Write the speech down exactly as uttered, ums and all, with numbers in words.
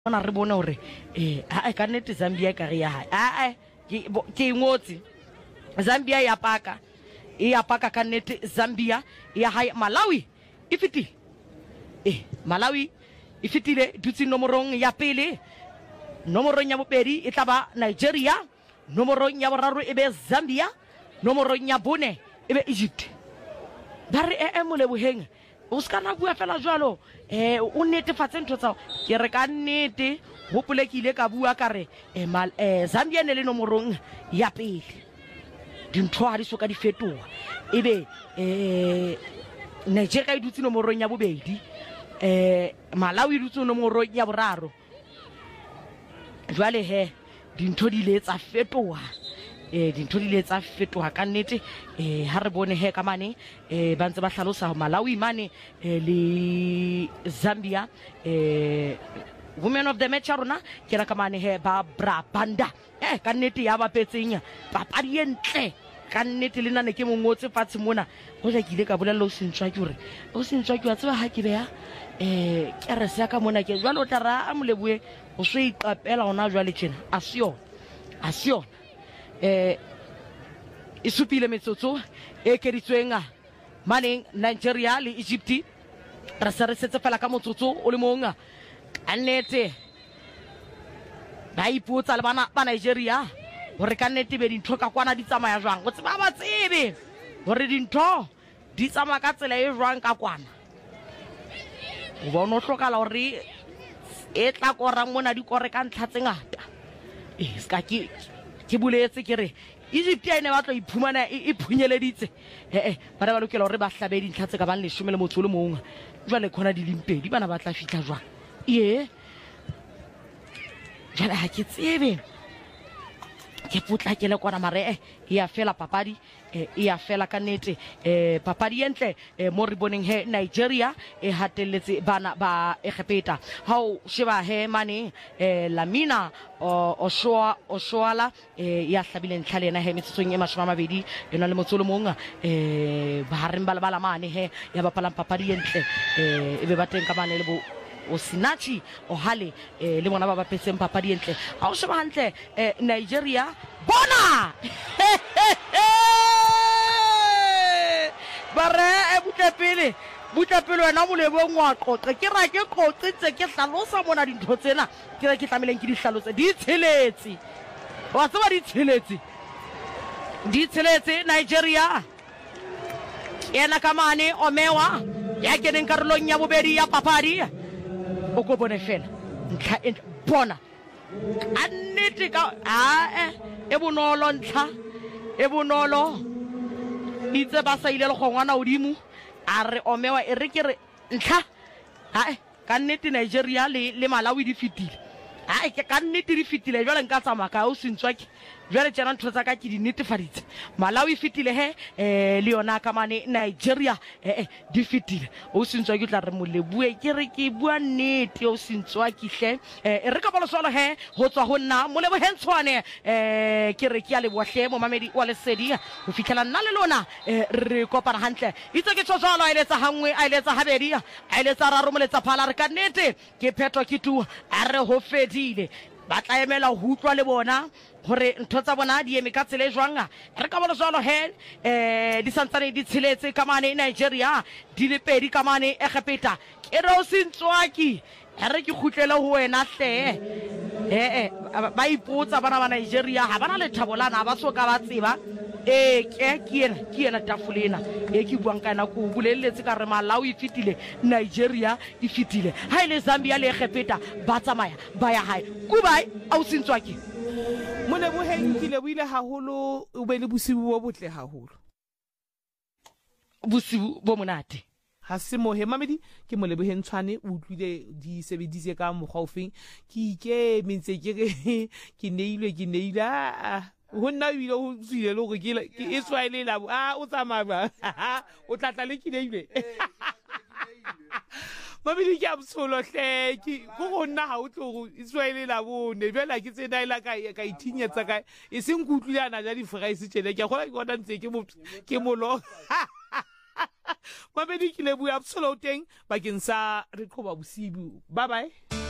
Ona re bona hore eh a ka nnete Zambia ka re ya hae a a ke ngotsi Zambia ya paka e ya paka ka nnete Zambia ya hae Malawi e fitile eh Malawi e fitile dutsi nomorong ya pele nomorong ya bobedi e tla Nigeria nomorong ya boraro e be Zambia nomorong ya bone e be Egypt ba re e mo leboheng o ska na bua fela jwalo eh o netefatse ntho tsa ke re ka nnete hopole ke ile ka bua ka re eh mal eh Zambia ne le nomorong ya pele dintho ha di soka di fetoha ebe eh Nigeria e dutse nomorong ya bobedi eh Malawi e dutse nomorong ya boraro jwale he dintho di le tsa fetoha eh dintho di le tsa fetoha ka nnete eh ha re bone he ka mane eh ba ntse ba hlalosa Malawi mane eh, le Zambia eh women of the match rona ke ra ka mane he ba Brabanda eh ka nnete ya ba petseng papadi entle ka nnete le nna ne ke mongotse fatshe mona go ja ke ile ka bolella o sentswa ke hore o sentswa ke wa tseba ha ke beya eh ke re se ka mona ke jwalo tla ra a molebue o se iqapela ona jwale tjena asio asio eh isupile metsotso e keditswenga maneng Nigeria le Egypt ra se re setse fela ka motsotso o le monga annete ba ipotsa le bana ba Nigeria hore ka nnete be dintho ka kwana di tsamaya jwang go tseba ba tsebe hore dintho di tsamaya ka tsela e jwang ka kwana o bona hlokala hore e tla korang mona di kore ka ntlha tse ngata e ska ke ke buletse ke re Egypt ya ine ba tlo iphumana e phunyeleditse eh eh ba re ba lokela hore ba hlabe dintlha tse ka bang leshome le motso le mong jwale khona di limpedi bana ba tla fitla jwang ye jwale ha ke tsebe ke putla ke le kwana mare e ya fela papadi e ya fela ka nnete eh papadi entle mo re boneng he Nigeria e hatelletse bana ba Egepeta ha o sheba he mane eh Lamina o shoa o shoala eh ya hlabile ntlha lena he metsotsong e mashoma mabedi yona le motsolo monga eh ba hareng bala bala mane he ya bapala papadi entle eh ebe ba teng ka mane le bo o Sinachi o Hale eh le bona ba ba petseng papadi entle ha o sheba hantle eh Nigeria bona bare e butepele butepele wena mo lebong wa qoqe ke ra ke qoqitse ke hlalosa mona dintho tsena ke re ke tlameleng ke di hlalose di tsheletse wa tseba di tsheletse di tsheletse Nigeria ena kamane omewa ya keneng karolong ya bobedi ya papadi o go bone fela ntlha e bona annete ka a e bonolo ntlha e bonolo itse ba sa ile le gongwana odimo a re omewa e re ke re ntlha ha ka nnete Nigeria le le Malawi di fitile ha ke ka nnete di fitile jwale nka tsamaya ka o sentswa ke jwale tsena ntho tsa ka ke di netefaditse Malawi fitile he eh le yona ka mane Nigeria eh di fitile o sentswa ke tla re molebue ke re ke bua nnete o sentswa ke hle eh re ka bola solo he ho tswa ho nna moleboheng tshwane eh ke re ke a le bohle mo mamedi wa lesedi ho fitlela nna le lona eh re kopana hantle itse ke tshwala a ile tsa hangwe a ile tsa habedi a ile tsa raro moletsa phala re ka nnete ke phetho ke tu a re ho fedile ba tla emela ho utlwa le bona hore ntho tsa bona di eme ka tsele jwanga re ka bona jwalo he eh di santsane di tshiletse ka mane Nigeria di le pedi ka mane Egepeta ke re o sentswaki re ke khutlele ho wena hle eh eh ba ipotsa bana ba Nigeria ha bana le thabolana ba so ka ba tseba eh ke ke ena ke ena tafolena e ke buang kana go buleletse ka re Malawi fitile Nigeria e fitile ha ile Zambia le Egepeta ba tsamaya ba ya hae goodbye au sentswaki mone bo henkile bo ile haholo o be le bosibu bo botle haholo bosibu bo monate ha se mo he mamedi ke mo leboheng tshwane o utlwile di sebedise ka mogwa ofeng ke ke mentse ke ke neilwe ke neila ho nna ile ho tsile le go ke ke Israel la a o tsamaya o tlatla le ke neilwe mamedi ke absolo hle ke go go nna ha o tlo Israel la bone bela ke tsena ila ka ka ithinyetsa ka e seng go utlwilana ja di fries tshele ke gola ke bona ntse ke mo ke molo mamedi ke le bua absolo teng bakeng sa re qoba bosibu bye bye.